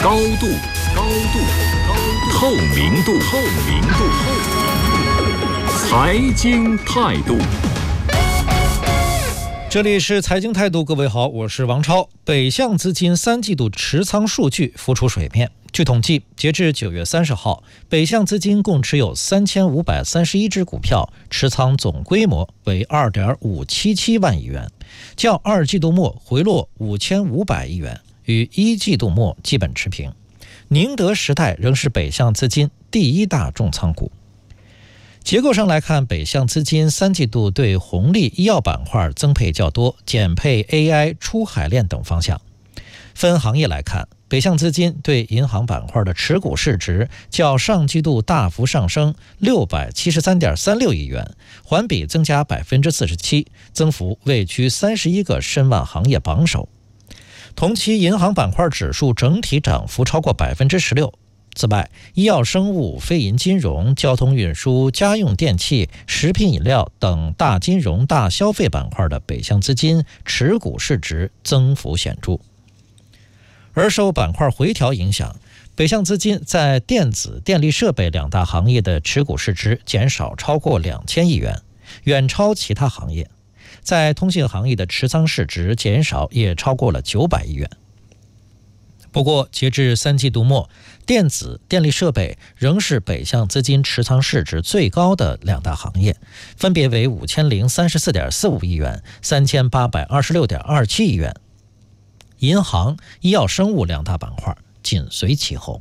高度，透明度，财经态度。 这里是财经态度，各位好，我是王超。北向资金3季度持仓数据浮出水面。据统计，截至9月30号，北向资金共持有3531只股票，持仓总规模为 2.577 万亿元，较2季度末回落5500亿元，与1季度末基本持平。宁德时代仍是北向资金第一大重仓股。结构上来看，北向资金3季度对红利医药板块增配较多，减配 AI、出海链等方向。分行业来看，北向资金对银行板块的持股市值较上季度大幅上升 673.36 亿元，环比增加 47%， 增幅位居31个申万行业榜首。同期银行板块指数整体涨幅超过 16%。此外，医药生物、非银金融、交通运输、家用电器、食品饮料等大金融、大消费板块的北向资金持股市值增幅显著。而受板块回调影响，北向资金在电子、电力设备两大行业的持股市值减少超过2000亿元，远超其他行业。在通信行业的持仓市值减少也超过了900亿元。不过，截至3季度末，电子、电力设备仍是北向资金持仓市值最高的两大行业，分别为5034.45亿元、3826.27亿元。银行、医药生物两大板块紧随其后。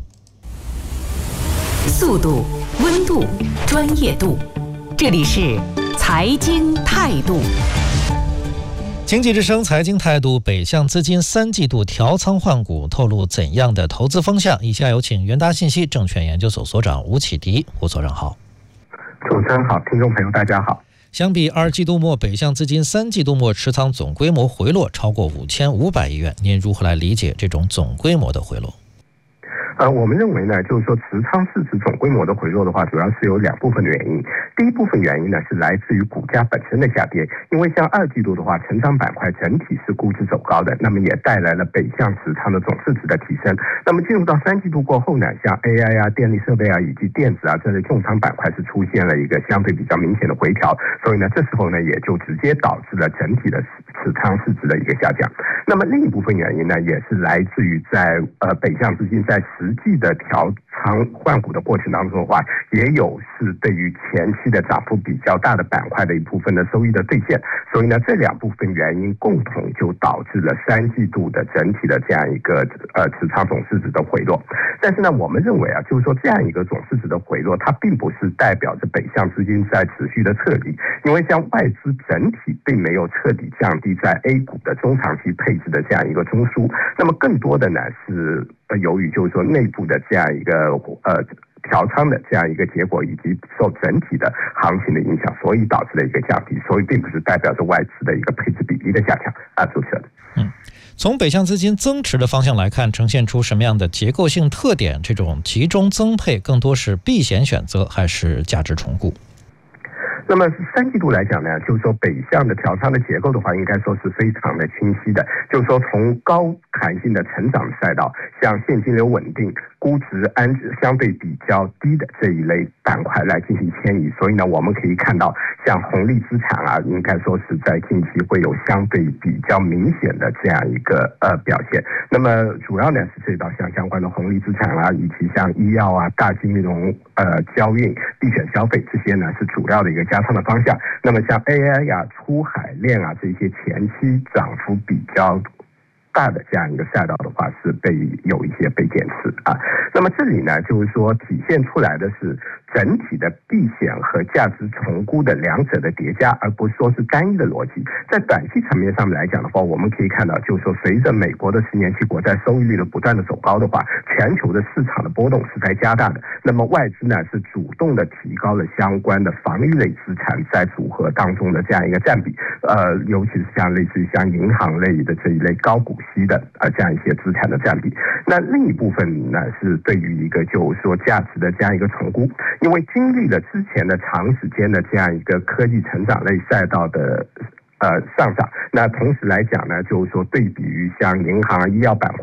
速度、温度、专业度，这里是财经态度。 经济之声财经态度，北向资金3季度调仓换股透露怎样的投资风向？以下有请元达信息证券研究所所长吴启迪。吴所长好。 主持人好，听众朋友大家好。 相比2季度末，北向资金3季度末持仓总规模回落超过5500亿元，您如何来理解这种总规模的回落？ 我们认为呢，就是说持仓市值总规模的回落的话，主要是有2部分的原因。第一部分原因呢，是来自于股价本身的下跌，因为像2季度的话，成长板块整体是估值走高的，那么也带来了北向持仓的总市值的提升。那么进入到3季度过后呢，像 AI 啊、电力设备啊以及电子啊这类重仓板块是出现了一个相对比较明显的回调，所以呢，这时候呢也就直接导致了整体的持仓市值的一个下降。那么另一部分原因呢，也是来自于在北向资金在实际的调仓换股的过程当中的话，也有是对于前期的涨幅比较大的板块的一部分的收益的兑现，所以呢，这2部分原因共同就导致了3季度的整体的这样一个持仓总市值的回落。但是呢，我们认为啊，就是说这样一个总市值的回落，它并不是代表着北向资金在持续的撤离，因为像外资整体并没有彻底降低在 A 股的中长期配置的这样一个中枢，那么更多的呢是由于就是说内部的这样一个调仓的这样一个结果，以及受整体的行情的影响，所以导致了一个降低，所以并不是代表着外资的一个配置比例的下降啊，主持人。 从北向资金增持的方向来看，呈现出什么样的结构性特点？这种集中增配更多是避险选择，还是价值重估？ 那么3季度来讲呢，就是说北向的调仓的结构的话，应该说是非常的清晰的，就是说从高弹性的成长赛道，像现金流稳定、估值相对比较低的这一类板块来进行迁移，所以呢，我们可以看到像红利资产啊，应该说是在近期会有相对比较明显的这样一个表现。那么主要呢是涉及到像相关的红利资产啊，以及像医药啊、大金融、交运、地选消费这些呢是主要的一个加仓的方向。那么像 AI 啊、出海链啊这些前期涨幅比较大的这样一个赛道的话，是有一些被减持啊。那么这里呢，就是说体现出来的是整体的避险和价值重估的两者的叠加，而不是说是单一的逻辑。在短期层面上面来讲的话，我们可以看到，就是说随着美国的10年期国债收益率的不断的走高的话，全球的市场的波动是在加大的。那么外资呢是主动的提高了相关的防御类资产在组合当中的这样一个占比，尤其是像类似于像银行类的这一类高股息的这样一些资产的占比。那另一部分呢是对于一个就是说价值的这样一个重估，因为经历了之前的长时间的这样一个科技成长类赛道的上涨，那同时来讲呢，就是说对比于像银行、医药板块啊，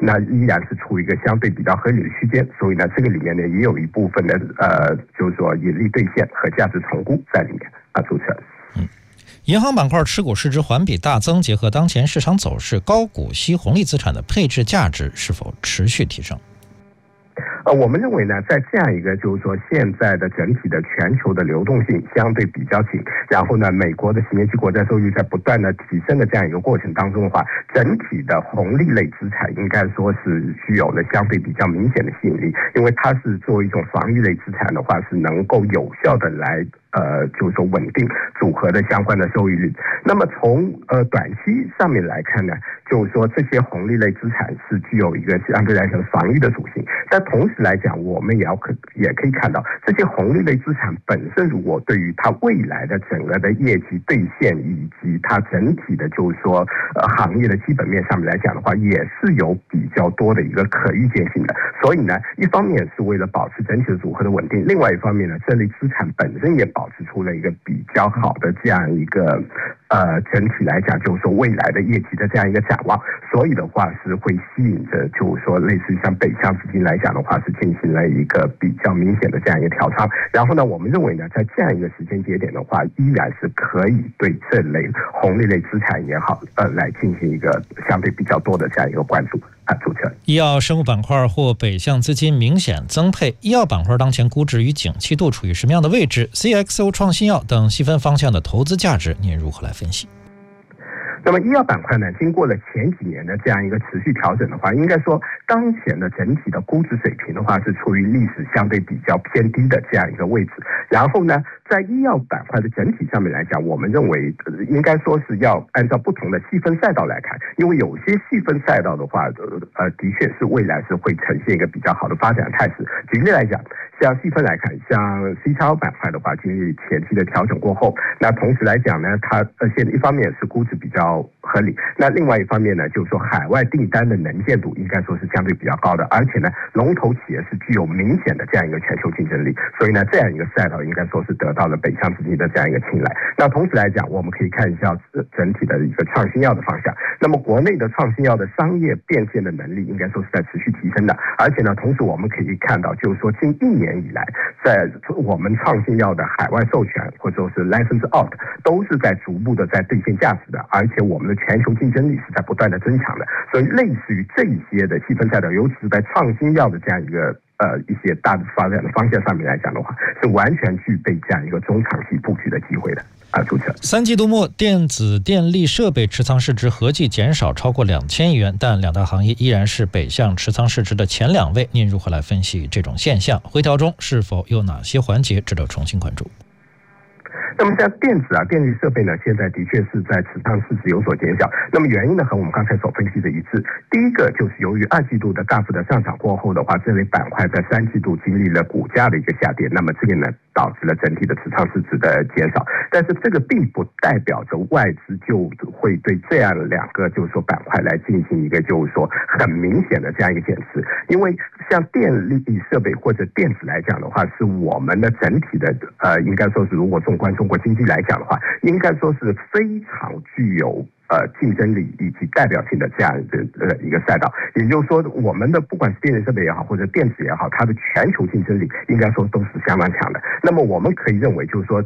那依然是处于一个相对比较合理的区间，所以呢，这个里面呢也有一部分的就是说盈利兑现和价值重估在里面主持人。 银行板块持股市值环比大增，结合当前市场走势，高股息红利资产的配置价值是否持续提升？ 我们认为呢，在这样一个就是说现在的整体的全球的流动性相对比较紧，然后呢，美国的10年期国债收益率在不断的提升的这样一个过程当中的话，整体的红利类资产应该说是具有了相对比较明显的吸引力，因为它是作为一种防御类资产的话，是能够有效的来就是说稳定组合的相关的收益率。那么从短期上面来看呢，就是说这些红利类资产是具有一个相对来讲防御的属性，但同时来讲，我们也可以看到这些红利类资产本身，如果对于它未来的整个的业绩兑现以及它整体的就是说行业的基本面上面来讲的话，也是有比较多的一个可预见性的。所以呢，一方面是为了保持整体的组合的稳定，另外一方面呢，这类资产本身也保持出了一个比较好的这样一个整体来讲就是说未来的业绩的这样一个展望，所以的话是会吸引着就是说类似于像北向资金来讲的话，是进行了一个比较明显的这样一个调仓。然后呢，我们认为呢，在这样一个时间节点的话，依然是可以对这类红利类资产也好来进行一个相对比较多的这样一个关注主持人。 医药生物板块或北向资金明显增配，医药板块当前估值与景气度处于什么样的位置？ CXO 创新药等细分方向的投资价值，您如何来分析？ 那么医药板块呢，经过了前几年的这样一个持续调整的话，应该说当前的整体的估值水平的话，是处于历史相对比较偏低的这样一个位置。然后呢，在医药板块的整体上面来讲，我们认为应该说是要按照不同的细分赛道来看，因为有些细分赛道的话，的确是未来是会呈现一个比较好的发展态势。举例来讲，像细分来看，像 CXO 板块的话，经历前期的调整过后，那同时来讲呢，它现在一方面是估值比较合理，那另外一方面呢，就是说海外订单的能见度应该说是相对比较高的，而且呢，龙头企业是具有明显的这样一个全球竞争力，所以呢，这样一个赛道应该说是得到了北向资金的这样一个青睐。那同时来讲，我们可以看一下整体的一个创新药的方向。那么国内的创新药的商业变现的能力应该说是在持续提升的，而且呢，同时我们可以看到，就是说近1年以来，在我们创新药的海外授权或者说是 license out 都是在逐步的在兑现价值的，而且我们的全球竞争力是在不断的增强的。所以类似于这些的细分赛道，尤其是在创新药的这样一个一些大的发展的方向上面来讲的话，是完全具备这样一个中长期布局的机会的主持人。 3季度末，电子电力设备持仓市值合计减少超过2000亿元，但两大行业依然是北向持仓市值的前2位。您如何来分析这种现象？回调中是否有哪些环节值得重新关注？ 那么像电子电力设备呢，现在的确是在持仓市值有所减小。那么原因呢，和我们刚才所分析的一致。第一个就是由于2季度的大幅的上涨过后的话，这类板块在3季度经历了股价的一个下跌，那么这个呢，导致了整体的持仓市值的减少。但是这个并不代表着外资就会对这样2个就是说板块来进行一个就是说很明显的这样一个减持，因为像电力设备或者电子来讲的话，是我们的整体的应该说是如果纵观中国经济来讲的话，应该说是非常具有竞争力以及代表性的这样一个赛道。也就是说，我们的不管是电力设备也好，或者电子也好，它的全球竞争力应该说都是相当强的。那么我们可以认为，就是说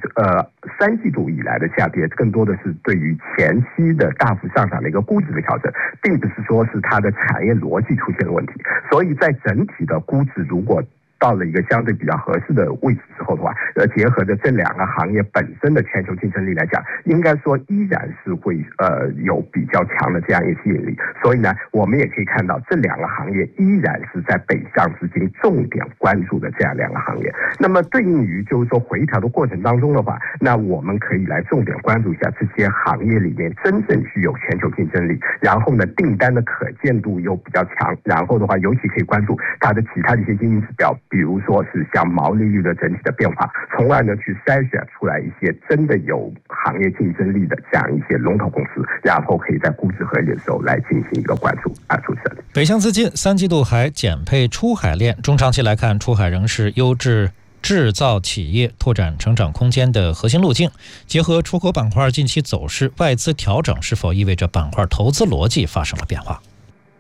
3季度以来的下跌，更多的是对于前期的大幅上涨的一个估值的调整，并不是说是它的产业逻辑出现了问题。所以在整体的估值如果到了一个相对比较合适的位置之后的话，结合着这2个行业本身的全球竞争力来讲，应该说依然是会有比较强的这样一个吸引力。所以呢，我们也可以看到这2个行业依然是在北向资金重点关注的这样2个行业。那么对应于就是说回调的过程当中的话，那我们可以来重点关注一下这些行业里面真正具有全球竞争力，然后呢订单的可见度又比较强，然后的话尤其可以关注它的其他的一些经营指标，比如说是像毛利率的整体的变化，从而呢去筛选出来一些真的有行业竞争力的这样一些龙头公司，然后可以在估值合理的时候来进行一个关注主持人。 北向资金3季度还减配出海链，中长期来看，出海仍是优质制造企业拓展成长空间的核心路径。结合出口板块近期走势，外资调整是否意味着板块投资逻辑发生了变化？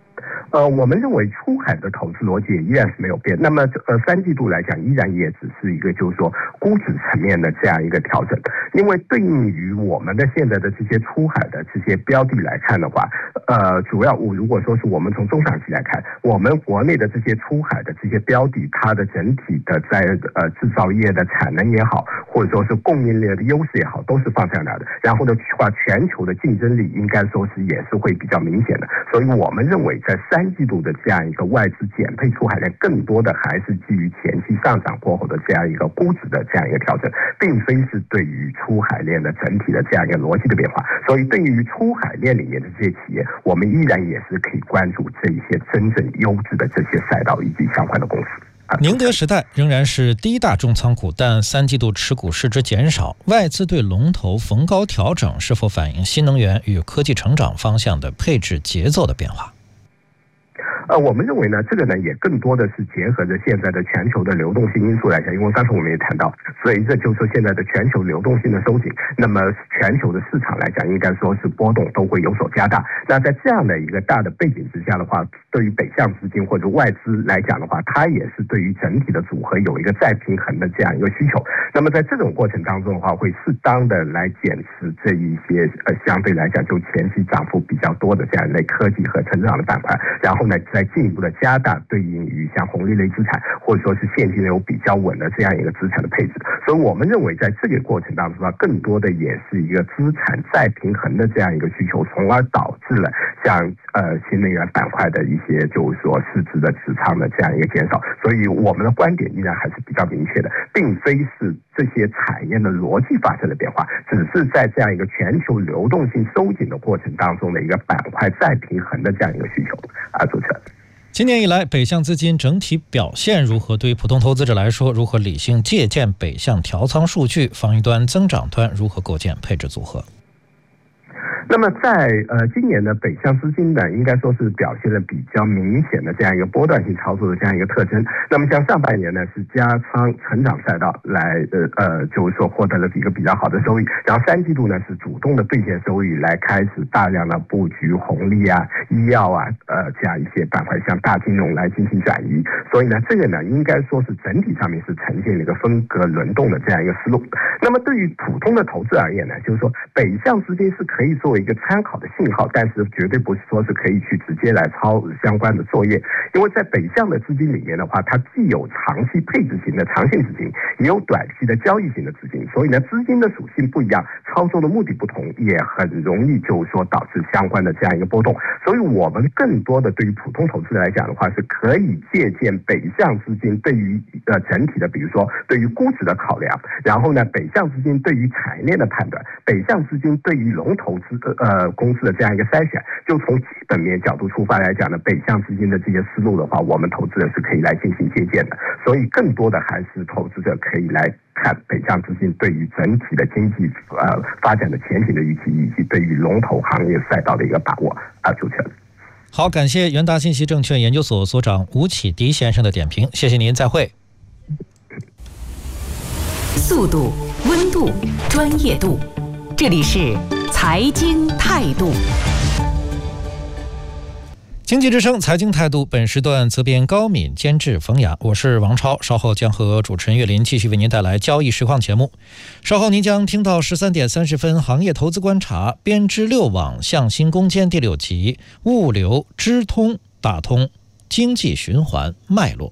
我们认为出海的投资逻辑依然是没有变。那么三季度来讲，依然也只是一个就是说估值层面的这样一个调整。因为对应于我们的现在的这些出海的这些标的来看的话，主要如果说是我们从中长期来看，我们国内的这些出海的这些标的，它的整体的在制造业的产能也好，或者说是供应链的优势也好，都是放上来的。然后呢，全球的竞争力应该说是也是会比较明显的。所以我们认为在三季度的这样一个外资减配出海量，更多的还是基于前期上涨过后的这样一个估值的这样一个调整，并非是对于出海链的整体的这样一个逻辑的变化。所以对于出海链里面的这些企业，我们依然也是可以关注这一些真正优质的这些赛道以及相关的公司。 宁德时代仍然是第一大重仓股，但三季度持股市值减少，外资对龙头逢高调整，是否反映新能源与科技成长方向的配置节奏的变化？ 我们认为呢，这个呢也更多的是结合着现在的全球的流动性因素来讲，因为刚才我们也谈到，随着就是说现在的全球流动性的收紧，那么全球的市场来讲，应该说是波动都会有所加大。那在这样的一个大的背景之下的话，对于北向资金或者外资来讲的话，它也是对于整体的组合有一个再平衡的这样一个需求。那么在这种过程当中的话，会适当的来减持这一些相对来讲就前期涨幅比较多的这样一类科技和成长的板块，然后呢再进一步的加大对应于像红利类资产或者说是现金流比较稳的这样一个资产的配置。所以我们认为在这个过程当中更多的也是一个资产再平衡的这样一个需求，从而导致了像新能源板块的一些就是说市值的持仓的这样一个减少。所以我们的观点依然还是比较明确的，并非是这些产业的逻辑发生了变化，只是在这样一个全球流动性收紧的过程当中的一个板块再平衡的这样一个需求。主持人， 今年以来北向资金整体表现如何？对于普通投资者来说，如何理性借鉴北向调仓数据？防御端、增长端如何构建配置组合？ 那么在今年的北向资金呢，应该说是表现的比较明显的这样一个波段性操作的这样一个特征。那么像上半年呢是加仓成长赛道来就是说获得了一个比较好的收益，然后三季度呢是主动的兑现收益来开始大量的布局红利啊、医药啊这样一些板块向大金融来进行转移。所以呢这个呢应该说是整体上面是呈现了一个分隔轮动的这样一个思路。那么对于普通的投资而言呢，就是说北向资金是可以作为一个参考的信号，但是绝对不是说是可以去直接来操相关的作业。因为在北向的资金里面的话，它既有长期配置型的长线资金，也有短期的交易型的资金，所以呢资金的属性不一样，操作的目的不同，也很容易就是说导致相关的这样一个波动。所以我们更多的对于普通投资者来讲的话，是可以借鉴北向资金对于整体的比如说对于估值的考量，然后呢北向资金对于产业链的判断，北向资金对于龙头公司的这样一个筛选，就从基本面角度出发来讲呢，北向资金的这些思路的话，我们投资者是可以来进行借鉴的。所以更多的还是投资者可以来看北向资金对于整体的经济发展的前景的预期，以及对于龙头行业赛道的一个把握。主持人， 好，感谢元达信息证券研究所所长吴启迪先生的点评，谢谢您，再会。 速度、温度、专业度，这里是财经态度。 经济之声财经态度，本时段责编高敏，监制冯雅，我是王超。稍后将和主持人岳林继续为您带来交易实况节目。稍后您将听到13点30分行业投资观察，编织六网向心攻坚第6集，物流支通打通经济循环脉络。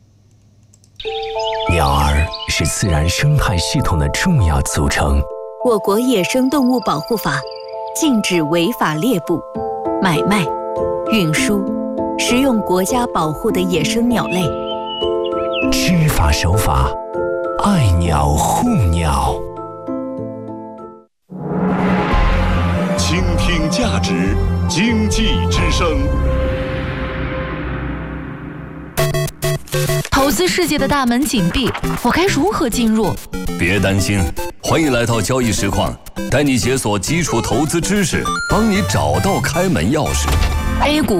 鸟儿是自然生态系统的重要组成。 我国野生动物保护法禁止违法猎捕、买卖、运输、食用国家保护的野生鸟类。 知法守法，爱鸟护鸟。 倾听价值，经济之声。 投资世界的大门紧闭，我该如何进入？ 别担心，欢迎来到交易实况，带你解锁基础投资知识，帮你找到开门钥匙。 A 股